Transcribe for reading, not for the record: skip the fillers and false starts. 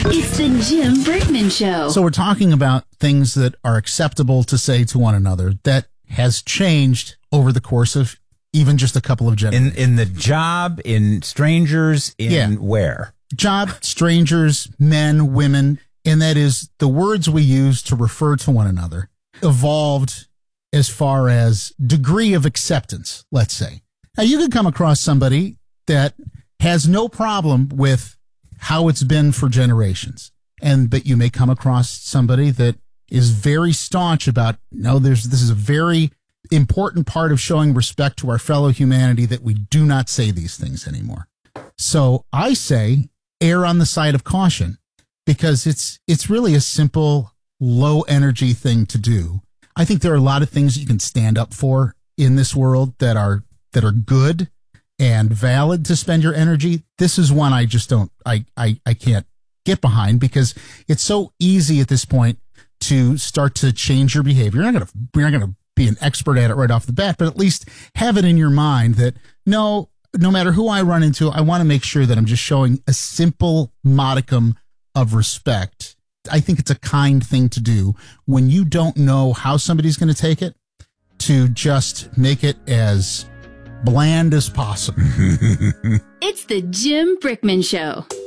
It's the Jim Brickman Show. So we're talking about things that are acceptable to say to one another that has changed over the course of even just a couple of generations. In the job, in strangers, where? Job, strangers, men, women, and that is the words we use to refer to one another evolved as far as degree of acceptance, let's say. Now, you could come across somebody that has no problem with how it's been for generations, but you may come across somebody that is very staunch about, no, this is a very important part of showing respect to our fellow humanity that we do not say these things anymore. So I say err on the side of caution, because it's really a simple, low energy thing to do. I think there are a lot of things you can stand up for in this world that are good and valid to spend your energy. This is one I just don't, I can't get behind, because it's so easy at this point to start to change your behavior. You're not going to be an expert at it right off the bat, but at least have it in your mind that no matter who I run into, I want to make sure that I'm just showing a simple modicum of respect. I think it's a kind thing to do when you don't know how somebody's going to take it, to just make it as bland as possible. It's the Jim Brickman Show.